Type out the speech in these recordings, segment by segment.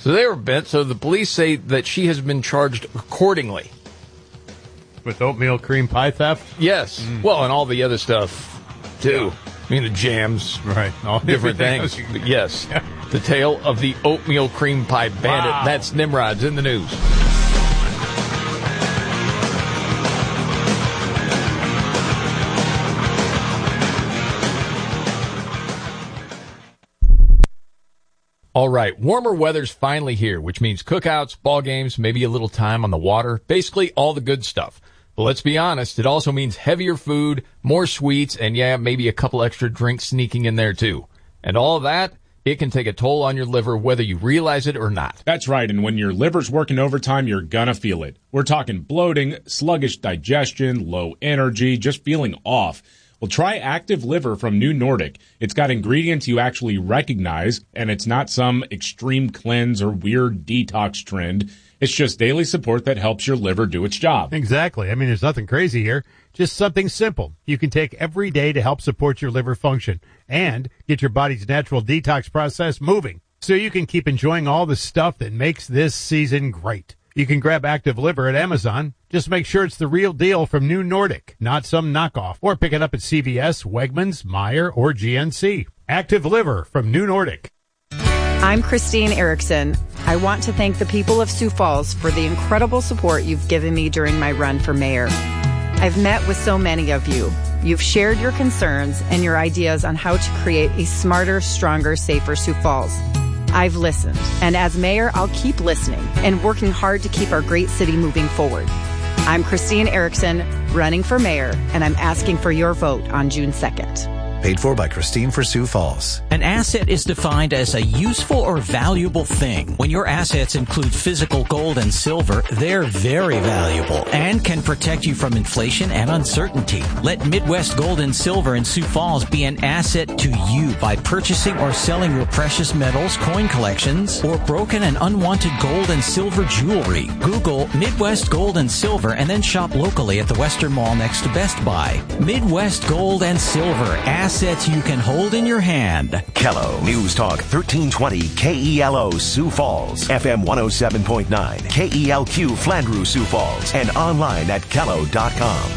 So they were bent. So the police say that she has been charged accordingly. With oatmeal cream pie theft? Yes. Well, and all the other stuff, too. Yeah. I mean, the jams. Right. All different things. But yes. Yeah. The tale of the oatmeal cream pie bandit. Wow. That's Nimrod's in the news. All right, warmer weather's finally here, which means cookouts, ball games, maybe a little time on the water, basically all the good stuff. But let's be honest, it also means heavier food, more sweets, and yeah, maybe a couple extra drinks sneaking in there too. And all of that, it can take a toll on your liver whether you realize it or not. That's right, and when your liver's working overtime, you're gonna feel it. We're talking bloating, sluggish digestion, low energy, just feeling off. Well, try Active Liver from New Nordic. It's got ingredients you actually recognize, and it's not some extreme cleanse or weird detox trend. It's just daily support that helps your liver do its job. Exactly. I mean, there's nothing crazy here. Just something simple you can take every day to help support your liver function and get your body's natural detox process moving so you can keep enjoying all the stuff that makes this season great. You can grab Active Liver at Amazon. Just make sure it's the real deal from New Nordic, not some knockoff. Or pick it up at CVS, Wegmans, Meijer, or GNC. Active Liver from New Nordic. I'm Christine Erickson. I want to thank the people of Sioux Falls for the incredible support you've given me during my run for mayor. I've met with so many of you. You've shared your concerns and your ideas on how to create a smarter, stronger, safer Sioux Falls. I've listened, and as mayor, I'll keep listening and working hard to keep our great city moving forward. I'm Christine Erickson, running for mayor, and I'm asking for your vote on June 2nd. Paid for by Christine for Sioux Falls. An asset is defined as a useful or valuable thing. When your assets include physical gold and silver, they're very valuable and can protect you from inflation and uncertainty. Let Midwest Gold and Silver in Sioux Falls be an asset to you by purchasing or selling your precious metals, coin collections, or broken and unwanted gold and silver jewelry. Google Midwest Gold and Silver and then shop locally at the Western Mall next to Best Buy. Midwest Gold and Silver, assets you can hold in your hand. Kello News Talk 1320 KELO Sioux Falls, FM 107.9 KELQ Flandreau Sioux Falls, and online at kello.com.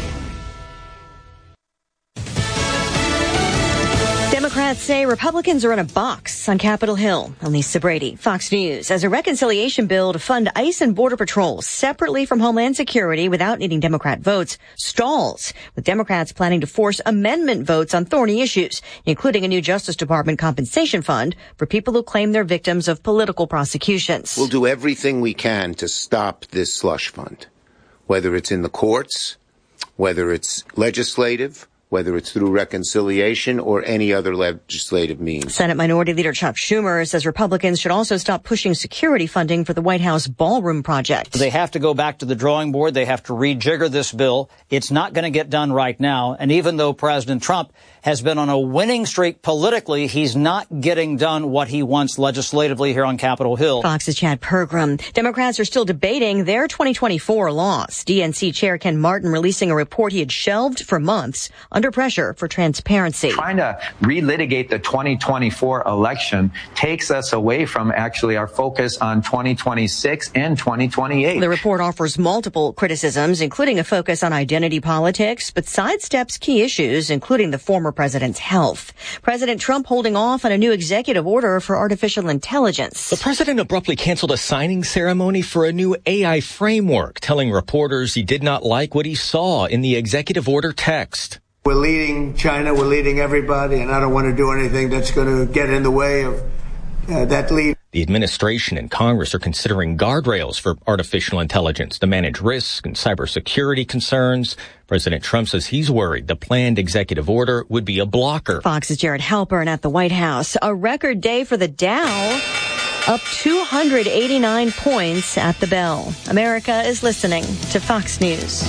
Democrats say Republicans are in a box on Capitol Hill. Lisa Brady, Fox News, as a reconciliation bill to fund ICE and Border Patrol separately from Homeland Security without needing Democrat votes stalls, with Democrats planning to force amendment votes on thorny issues, including a new Justice Department compensation fund for people who claim they're victims of political prosecutions. We'll do everything we can to stop this slush fund, whether it's in the courts, whether it's legislative, whether it's through reconciliation or any other legislative means. Senate Minority Leader Chuck Schumer says Republicans should also stop pushing security funding for the White House ballroom project. They have to go back to the drawing board. They have to rejigger this bill. It's not going to get done right now. And even though President Trump has been on a winning streak politically, he's not getting done what he wants legislatively here on Capitol Hill. Fox's Chad Pergram. Democrats are still debating their 2024 loss. DNC Chair Ken Martin releasing a report he had shelved for months under pressure for transparency. Trying to relitigate the 2024 election takes us away from actually our focus on 2026 and 2028. The report offers multiple criticisms, including a focus on identity politics, but sidesteps key issues, including the former president's health. President Trump holding off on a new executive order for artificial intelligence. The president abruptly canceled a signing ceremony for a new AI framework, telling reporters he did not like what he saw in the executive order text. We're leading China, we're leading everybody, and I don't want to do anything that's going to get in the way of that lead. The administration and Congress are considering guardrails for artificial intelligence to manage risk and cybersecurity concerns. President Trump says he's worried the planned executive order would be a blocker. Fox's Jared Halpern at the White House. A record day for the Dow, up 289 points at the bell. America is listening to Fox News.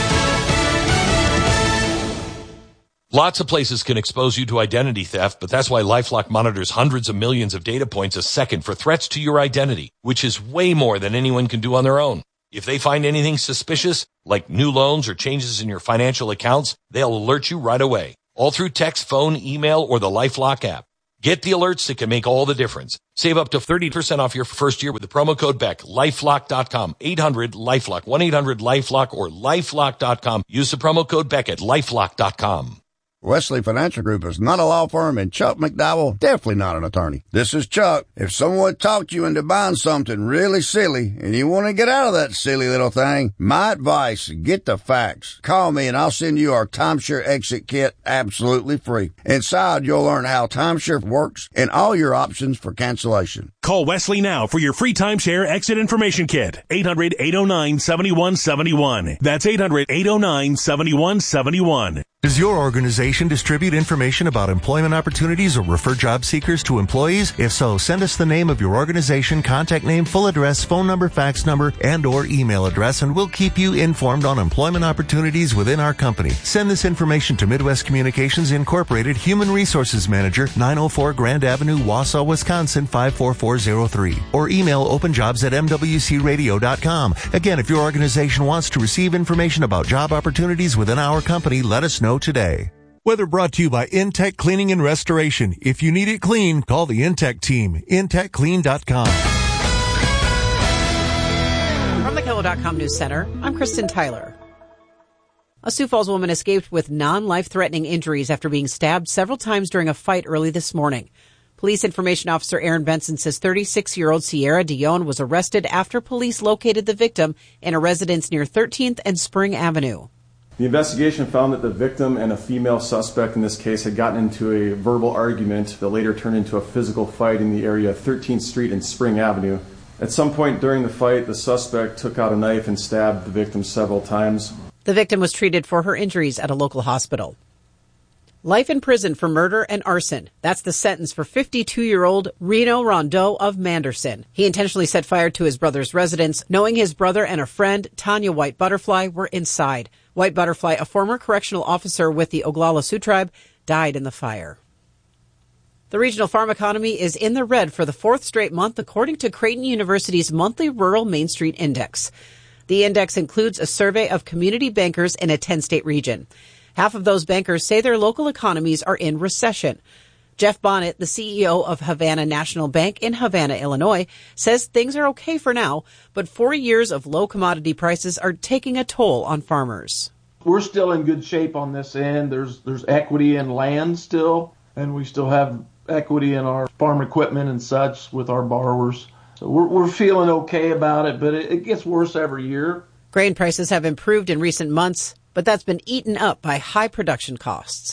Lots of places can expose you to identity theft, but that's why LifeLock monitors hundreds of millions of data points a second for threats to your identity, which is way more than anyone can do on their own. If they find anything suspicious, like new loans or changes in your financial accounts, they'll alert you right away, all through text, phone, email, or the LifeLock app. Get the alerts that can make all the difference. Save up to 30% off your first year with the promo code BECK. LifeLock.com. 800-LIFELOCK. 1-800-LifeLock or LifeLock.com. Use the promo code BECK at LifeLock.com. Wesley Financial Group is not a law firm, and Chuck McDowell definitely not an attorney. This is Chuck. If someone talked you into buying something really silly and you want to get out of that silly little thing, my advice, get the facts. Call me and I'll send you our timeshare exit kit absolutely free. Inside, you'll learn how timeshare works and all your options for cancellation. Call Wesley now for your free timeshare exit information kit. 800-809-7171. That's 800-809-7171. Does your organization distribute information about employment opportunities or refer job seekers to employees? If so, send us the name of your organization, contact name, full address, phone number, fax number, and or email address, and we'll keep you informed on employment opportunities within our company. Send this information to Midwest Communications Incorporated, Human Resources Manager, 904 Grand Avenue, Wausau, Wisconsin, 54403. Or email openjobs@mwcradio.com. Again, if your organization wants to receive information about job opportunities within our company, let us know today. Weather brought to you by Intech Cleaning and Restoration. If you need it clean, call the Intech team. IntechClean.com. From the Kello.com News Center, I'm Kristen Tyler. A Sioux Falls woman escaped with non-life-threatening injuries after being stabbed several times during a fight early this morning. Police Information Officer Aaron Benson says 36-year-old Sierra Dion was arrested after police located the victim in a residence near 13th and Spring Avenue. The investigation found that the victim and a female suspect in this case had gotten into a verbal argument that later turned into a physical fight in the area of 13th Street and Spring Avenue. At some point during the fight, the suspect took out a knife and stabbed the victim several times. The victim was treated for her injuries at a local hospital. Life in prison for murder and arson. That's the sentence for 52-year-old Reno Rondeau of Manderson. He intentionally set fire to his brother's residence, knowing his brother and a friend, Tanya White Butterfly, were inside. White Butterfly, a former correctional officer with the Oglala Sioux tribe, died in the fire. The regional farm economy is in the red for the fourth straight month, according to Creighton University's monthly Rural Main Street Index. The index includes a survey of community bankers in a 10-state region. Half of those bankers say their local economies are in recession. Jeff Bonnet, the CEO of Havana National Bank in Havana, Illinois, says things are okay for now, but 4 years of low commodity prices are taking a toll on farmers. We're still in good shape on this end. There's equity in land still, and we still have equity in our farm equipment and such with our borrowers. So we're feeling okay about it, but it gets worse every year. Grain prices have improved in recent months, but that's been eaten up by high production costs.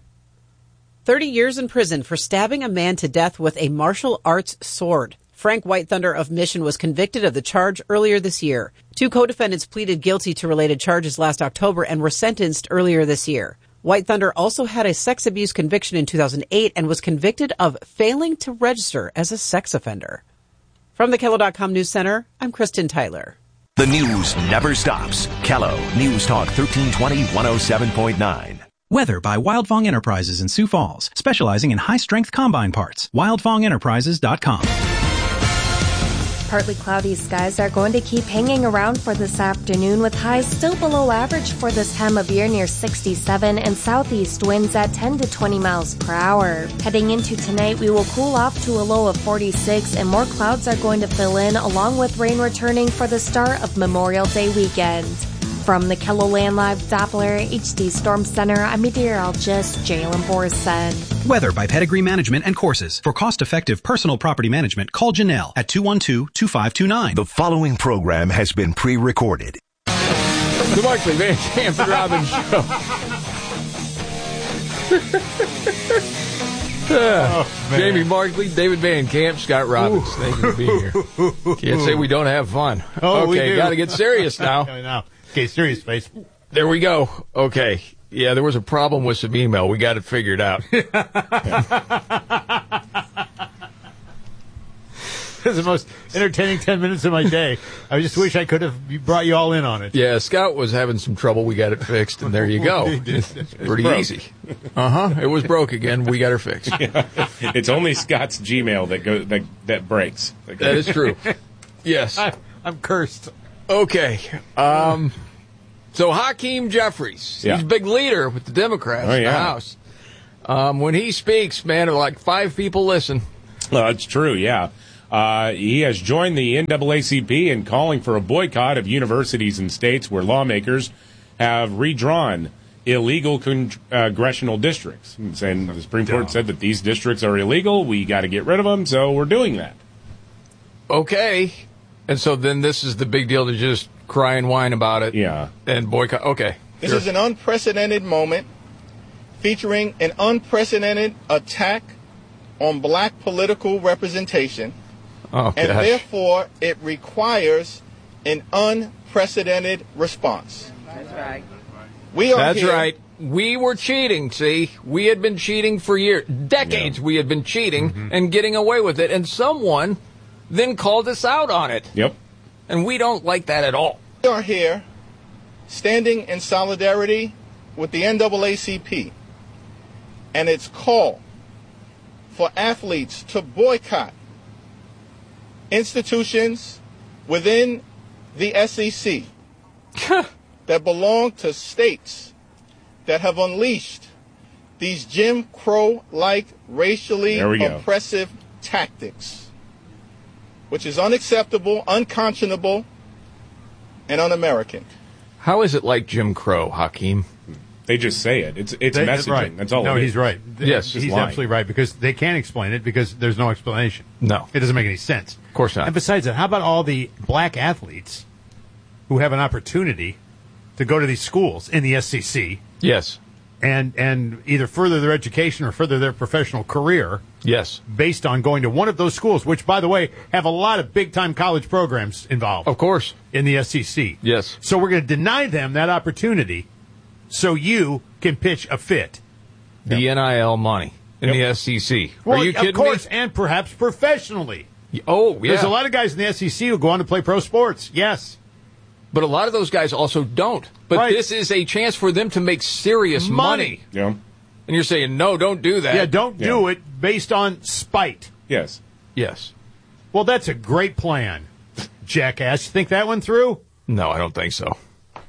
30 years in prison for stabbing a man to death with a martial arts sword. Frank White Thunder of Mission was convicted of the charge earlier this year. 2 co-defendants pleaded guilty to related charges last October and were sentenced earlier this year. White Thunder also had a sex abuse conviction in 2008 and was convicted of failing to register as a sex offender. From the Kello.com News Center, I'm Kristen Tyler. The news never stops. Kello News Talk 1320 107.9. Weather by Wildfong Enterprises in Sioux Falls, specializing in high-strength combine parts. WildfongEnterprises.com. Partly cloudy skies are going to keep hanging around for this afternoon, with highs still below average for this time of year near 67 and southeast winds at 10 to 20 miles per hour. Heading into tonight, we will cool off to a low of 46 and more clouds are going to fill in, along with rain returning for the start of Memorial Day weekend. From the KELOLAND Live Doppler HD Storm Center, I'm meteorologist Jalen Borson. Weather by Pedigree Management and Courses. For cost-effective personal property management, call Janelle at 212-2529. The following program has been pre-recorded. The Markley Van Camp and Robbins Show. Jamie Markley, David Van Camp, Scott Robbins. Thank you for being here. Can't say we don't have fun. Okay, got to get serious now. No. Okay, serious face. There we go. Okay. Yeah, there was a problem with some email. We got it figured out. It was the most entertaining 10 minutes of my day. I just wish I could have brought you all in on it. Yeah, Scott was having some trouble. We got it fixed, and there you go. It's pretty easy. It was broke again. We got her fixed. Yeah. It's only Scott's Gmail that breaks. That is true. Yes. I'm cursed. Okay. So Hakeem Jeffries, he's a big leader with the Democrats in the House. When he speaks, man, like 5 people listen. Well, it's true, yeah. He has joined the NAACP in calling for a boycott of universities and states where lawmakers have redrawn illegal congressional districts. And the Supreme Court said that these districts are illegal. We got to get rid of them, so we're doing that. Okay. And so then this is the big deal to just cry and whine about it. Yeah. And boycott. Okay. This is an unprecedented moment featuring an unprecedented attack on black political representation. Oh, and gosh. therefore, it requires an unprecedented response. That's right. That's right. We were cheating, see? We had been cheating for years. Decades we had been cheating and getting away with it. And someone then called us out on it. Yep. And we don't like that at all. We are here standing in solidarity with the NAACP and its call for athletes to boycott institutions within the SEC that belong to states that have unleashed these Jim Crow-like racially oppressive tactics, which is unacceptable, unconscionable, and un-American. How is it like Jim Crow, Hakeem? They just say it. It's messaging. Right. That's all. No, it is. he's right. Yes, he's absolutely right because they can't explain it because there's no explanation. No, it doesn't make any sense. Of course not. And besides that, how about all the black athletes who have an opportunity to go to these schools in the SEC? Yes. And either further their education or further their professional career. Yes. Based on going to one of those schools, which, by the way, have a lot of big-time college programs involved. Of course. In the SEC. Yes. So we're going to deny them that opportunity so you can pitch a fit. The NIL money in the SEC. Well, Are you kidding of course, me? and perhaps professionally. Oh, yeah. There's a lot of guys in the SEC who go on to play pro sports. Yes. But a lot of those guys also don't. But this is a chance for them to make serious money. Yeah. And you're saying, no, don't do that. Yeah, don't do it based on spite. Yes. Yes. Well, that's a great plan, jackass. You think that one through? No, I don't think so.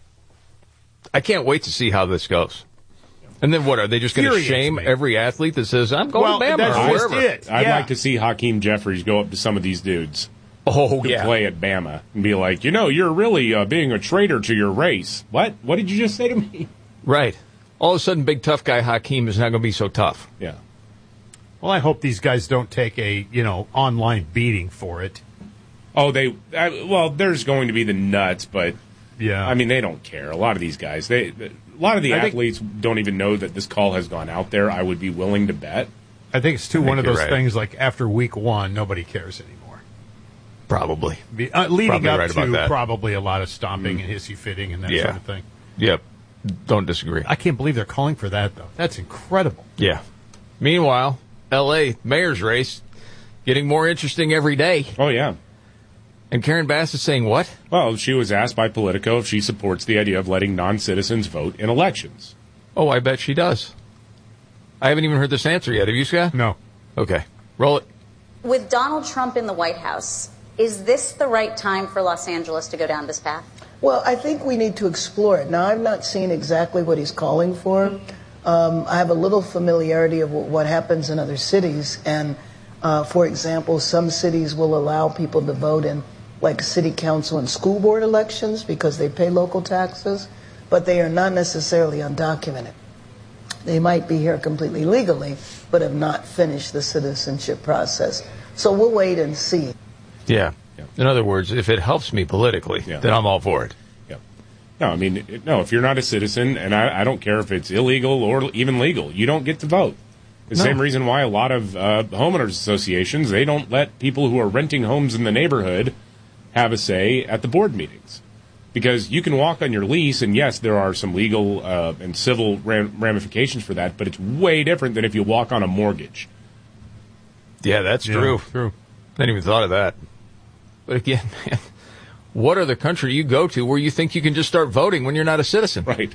I can't wait to see how this goes. And then what, are they just going to shame every athlete that says, I'm going to Bama or wherever? I'd like to see Hakeem Jeffries go up to some of these dudes. Oh, who yeah. play at Bama and be like, you're really being a traitor to your race. What? What did you just say to me? Right. All of a sudden, big tough guy Hakeem is not going to be so tough. Yeah. Well, I hope these guys don't take a, online beating for it. Oh, there's going to be the nuts, but yeah, I mean, they don't care. A lot of these guys, a lot of the athletes don't even know that this call has gone out there. I would be willing to bet. I think it's one of those things like after week 1, nobody cares anymore. Probably. Leading Probably up right about to that. probably a lot of stomping and hissy fitting and that sort of thing. Yep. Don't disagree. I can't believe they're calling for that, though. That's incredible. Yeah. Meanwhile, L.A. mayor's race getting more interesting every day. Oh, yeah. And Karen Bass is saying what? Well, she was asked by Politico if she supports the idea of letting non-citizens vote in elections. Oh, I bet she does. I haven't even heard this answer yet. Have you, Scott? No. Okay. Roll it. With Donald Trump in the White House, is this the right time for Los Angeles to go down this path? Well, I think we need to explore it. Now, I've not seen exactly what he's calling for. I have a little familiarity of what happens in other cities. And, for example, some cities will allow people to vote in, like, city council and school board elections because they pay local taxes, but they are not necessarily undocumented. They might be here completely legally, but have not finished the citizenship process. So we'll wait and see. Yeah. In other words, if it helps me politically, then I'm all for it. Yeah. No, I mean, if you're not a citizen, and I don't care if it's illegal or even legal, you don't get to vote. The same reason why a lot of homeowners associations, they don't let people who are renting homes in the neighborhood have a say at the board meetings. Because you can walk on your lease, and yes, there are some legal and civil ramifications for that, but it's way different than if you walk on a mortgage. Yeah, that's true. True. I hadn't even thought of that. But again, man, what other country you go to where you think you can just start voting when you're not a citizen? Right.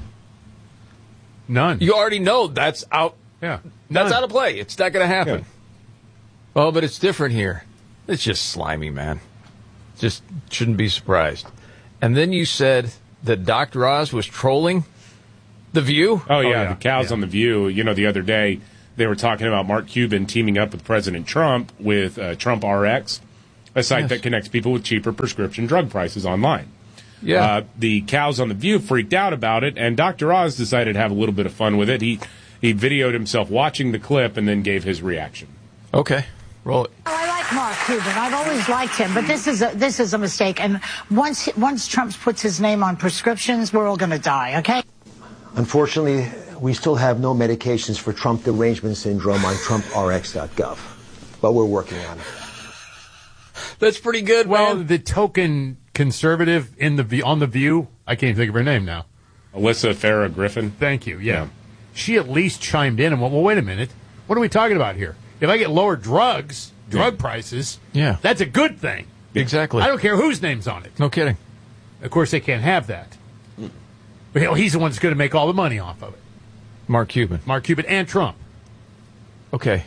None. You already know that's out. Yeah. That's None. out of play. It's not going to happen. Yeah. Oh, but it's different here. It's just slimy, man. Just shouldn't be surprised. And then you said that Dr. Oz was trolling The View? Oh, yeah. The cows on The View. The other day, They were talking about Mark Cuban teaming up with President Trump with Trump RX, a site that connects people with cheaper prescription drug prices online. Yeah. The cows on The View freaked out about it, and Dr. Oz decided to have a little bit of fun with it. He videoed himself watching the clip and then gave his reaction. Okay. Roll it. I like Mark Cuban. I've always liked him, but this is a mistake. And once Trump puts his name on prescriptions, we're all going to die, okay? Unfortunately, we still have no medications for Trump derangement syndrome on TrumpRx.gov, but we're working on it. That's pretty good, Well, man. the token conservative on The View, I can't think of her name now. Alyssa Farah Griffin. Thank you, yeah. She at least chimed in and went, well, wait a minute. What are we talking about here? If I get lower drug prices, that's a good thing. Exactly. I don't care whose name's on it. No kidding. Of course, they can't have that. But he's the one that's going to make all the money off of it. Mark Cuban. Mark Cuban and Trump. Okay.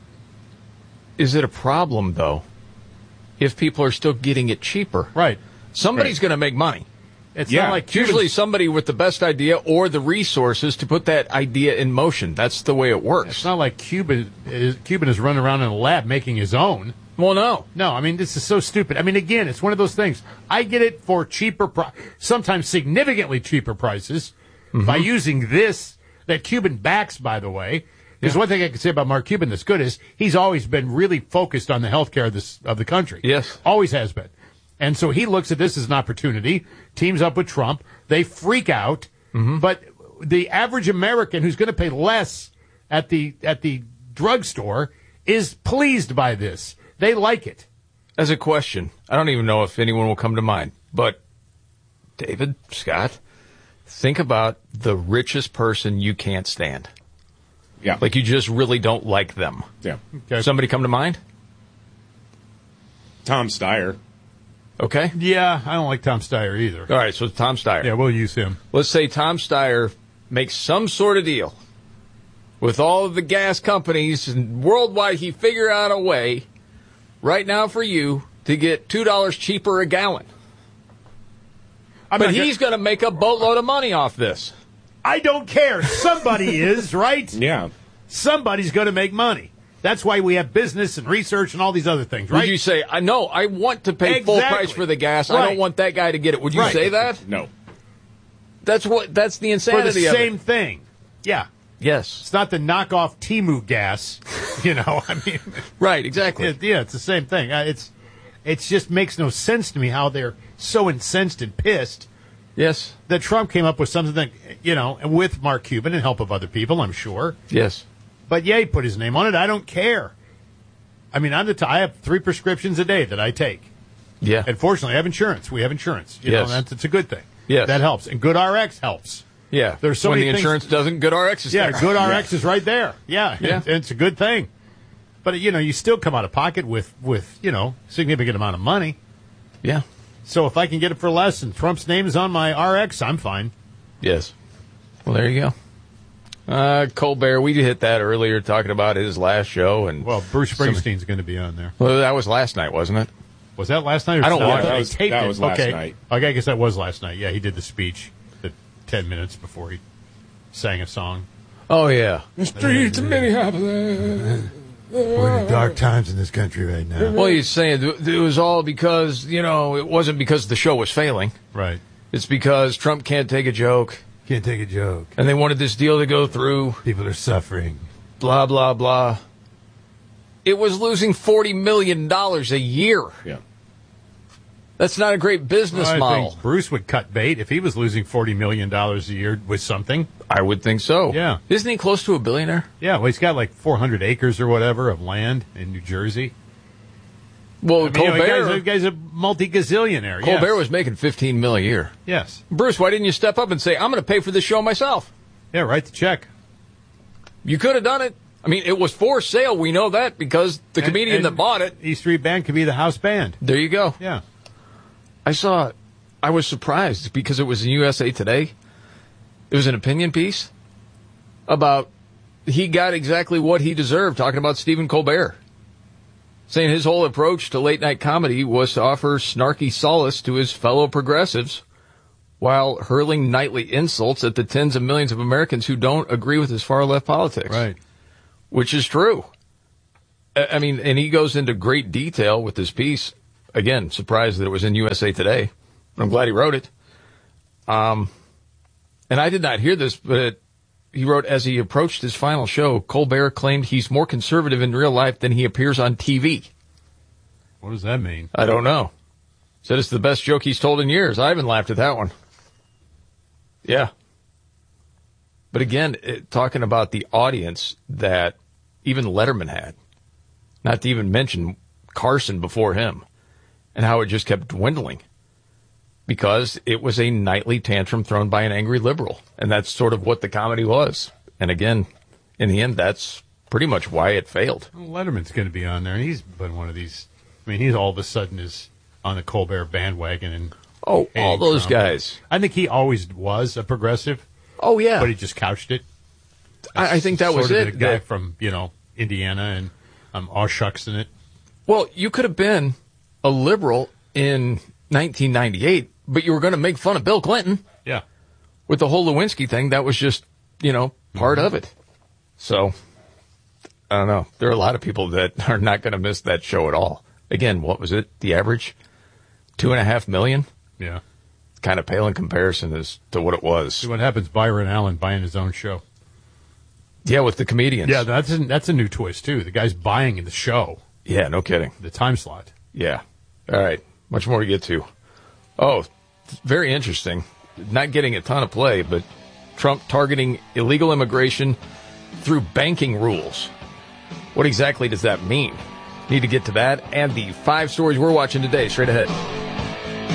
Is it a problem, though, if people are still getting it cheaper? Right. Somebody's going to make money. It's not like Cuban's, usually somebody with the best idea or the resources to put that idea in motion. That's the way it works. It's not like Cuban is running around in a lab making his own. Well, no. No, I mean, this is so stupid. I mean, again, it's one of those things. I get it for cheaper, sometimes significantly cheaper prices by using this that Cuban backs, by the way. Because one thing I can say about Mark Cuban that's good is he's always been really focused on the health care of the country. Yes. Always has been. And so he looks at this as an opportunity, teams up with Trump. They freak out. But the average American who's going to pay less at the drugstore is pleased by this. They like it. As a question, I don't even know if anyone will come to mind, but David, Scott, think about the richest person you can't stand. Yeah. Like you just really don't like them. Yeah. Okay. Somebody come to mind? Tom Steyer. Okay. Yeah, I don't like Tom Steyer either. All right, so Tom Steyer. Yeah, we'll use him. Let's say Tom Steyer makes some sort of deal with all of the gas companies and worldwide. He figure out a way right now for you to get $2 cheaper a gallon. But he's going to make a boatload of money off this. I don't care. Somebody is, right? Yeah. Somebody's going to make money. That's why we have business and research and all these other things, right? Would you say, I want to pay full price for the gas. Right. I don't want that guy to get it. Would you say that? No. That's the insanity for the of same it. thing. Yeah. Yes. It's not the knockoff Temu gas, I mean. Right, exactly. It's the same thing. It just makes no sense to me how they're so incensed and pissed. Yes. That Trump came up with something that, with Mark Cuban and help of other people, I'm sure. Yes. But he put his name on it. I don't care. I mean, I have 3 prescriptions a day that I take. Yeah. And fortunately, I have insurance. We have insurance. It's a good thing. Yes. That helps. And Good RX helps. Yeah. There's so when many the insurance doesn't, Good RX is there. Yeah, Good RX is right there. Yeah. It's a good thing. But, you still come out of pocket with significant amount of money. Yeah. So if I can get it for less and Trump's name is on my RX, I'm fine. Yes. Well, there you go. Colbert, we hit that earlier talking about his last show. And Bruce Springsteen's going to be on there. Well, that was last night, wasn't it? Was that last night? Or I don't watch it. That was last night. Okay, I guess that was last night. Yeah, he did the speech 10 minutes before he sang a song. Oh, yeah. The streets of Minneapolis. We're in dark times in this country right now. Well, he's saying it was all because, it wasn't because the show was failing. Right. It's because Trump can't take a joke. Can't take a joke. And they wanted this deal to go through. People are suffering. Blah, blah, blah. It was losing $40 million a year. Yeah. That's not a great business model. I think Bruce would cut bait if he was losing $40 million a year with something. I would think so. Yeah. Isn't he close to a billionaire? Yeah, well, he's got like 400 acres or whatever of land in New Jersey. Well, Colbert... the guy's a multi-gazillionaire. Colbert was making $15 million a year. Yes. Bruce, why didn't you step up and say, I'm going to pay for this show myself? Yeah, write the check. You could have done it. I mean, it was for sale. We know that because the comedian that bought it... E Street Band could be the house band. There you go. Yeah. I was surprised because it was in USA Today. It was an opinion piece about he got exactly what he deserved, talking about Stephen Colbert. Saying his whole approach to late-night comedy was to offer snarky solace to his fellow progressives while hurling nightly insults at the tens of millions of Americans who don't agree with his far-left politics. Right. which is true. I mean, and he goes into great detail with this piece. Again, surprised that it was in USA Today. I'm glad he wrote it. And I did not hear this, but he wrote, as he approached his final show, Colbert claimed he's more conservative in real life than he appears on TV. What does that mean? I don't know. Said it's the best joke he's told in years. I haven't laughed at that one. Yeah. But again, talking about the audience that even Letterman had, not to even mention Carson before him, and how it just kept dwindling because it was a nightly tantrum thrown by an angry liberal. And that's sort of what the comedy was. And again, in the end, that's pretty much why it failed. Well, Letterman's going to be on there. He's been one of these. I mean, he's all of a sudden is on the Colbert bandwagon. And all those guys. I think he always was a progressive. Oh, yeah. But he just couched it. I think that was sort of it. The guy from, Indiana and aw shucks in it. Well, you could have been a liberal in 1998, but you were going to make fun of Bill Clinton. Yeah. With the whole Lewinsky thing, that was just, part of it. So, I don't know. There are a lot of people that are not going to miss that show at all. Again, what was it? The average? 2.5 million? Yeah. Kind of pale in comparison as to what it was. See what happens, Byron Allen buying his own show. Yeah, with the comedians. Yeah, that's a new twist, too. The guy's buying the show. Yeah, no kidding. The time slot. Yeah. All right. Much more to get to. Oh, very interesting. Not getting a ton of play, but Trump targeting illegal immigration through banking rules. What exactly does that mean? Need to get to that and the 5 stories we're watching today. Straight ahead.